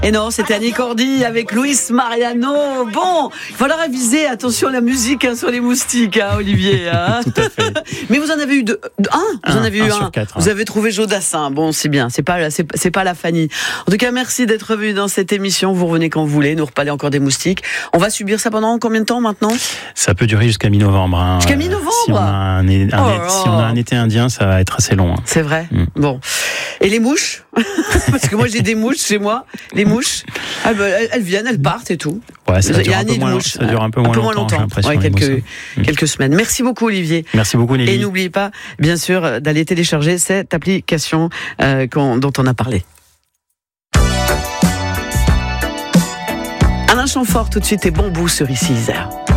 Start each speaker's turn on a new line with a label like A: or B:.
A: Et non, c'était Annie Cordy avec Luis Mariano. Bon, il faudra réviser, attention à la musique sur les moustiques, Olivier.
B: Tout à fait.
A: Mais vous en avez eu vous en avez eu un.
B: Sur 4,
A: Vous avez trouvé Jodassin. Bon, c'est bien. C'est pas la Fanny. En tout cas, merci d'être venu dans cette émission. Vous revenez quand vous voulez. Nous reparler encore des moustiques. On va subir ça pendant combien de temps maintenant?
B: Ça peut durer jusqu'à mi-novembre.
A: Jusqu'à mi-novembre.
B: Si on a un été indien, ça va être assez long.
A: C'est vrai. Bon. Et les mouches? Parce que moi j'ai des mouches chez moi. Les mouches, elles viennent, elles partent et tout.
B: Ouais, ça dure un peu moins longtemps. J'ai l'impression,
A: quelques semaines. Merci beaucoup Olivier.
B: Merci beaucoup Nelly.
A: Et n'oubliez pas, bien sûr, d'aller télécharger cette application dont on a parlé. Alain Chamfort tout de suite et Bambou sur ici Isère.